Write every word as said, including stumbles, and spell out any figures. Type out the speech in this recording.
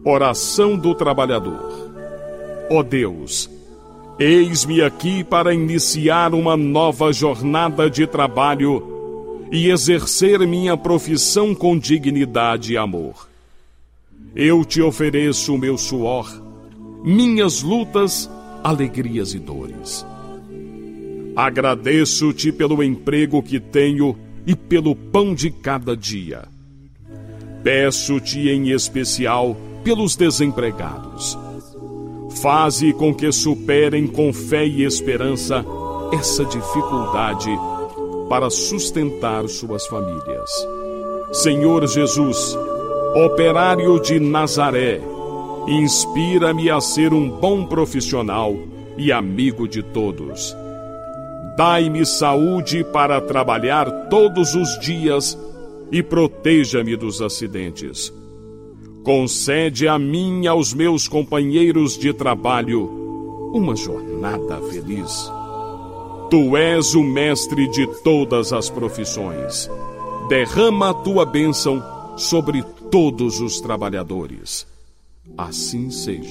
Oração do trabalhador. Ó Deus, eis-me aqui para iniciar uma nova jornada de trabalho e exercer minha profissão com dignidade e amor. Eu te ofereço o meu suor, minhas lutas, alegrias e dores. Agradeço-te pelo emprego que tenho e pelo pão de cada dia. Peço-te em especial pelos desempregados. Faze com que superem com fé e esperança essa dificuldade para sustentar suas famílias. Senhor Jesus, operário de Nazaré, inspira-me a ser um bom profissional e amigo de todos. Dai-me saúde para trabalhar todos os dias e proteja-me dos acidentes. Concede a mim e aos meus companheiros de trabalho uma jornada feliz. Tu és o mestre de todas as profissões. Derrama a tua bênção sobre todos os trabalhadores. Assim seja.